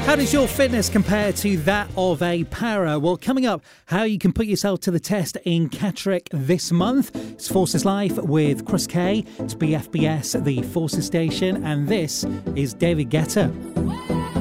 How does your fitness compare to that of a para? Well, coming up, how you can put yourself to the test in Catterick this month. It's Forces Life with Chris Kay. It's BFBS, the Forces Station, and this is David Guetta.